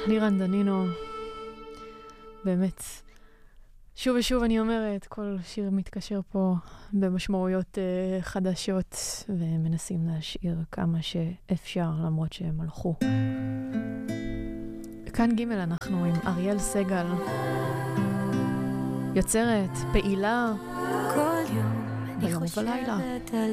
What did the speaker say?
לירן דנינו, באמת, שוב ושוב אני אומרת, כל שיר מתקשר פה במשמעויות חדשות, ומנסים להשאיר כמה שאפשר, למרות שהם הלכו. כאן ג' אנחנו עם אריאל סגל, יוצרת, פעילה, כל יום אני ביום ובלילה. חושבת על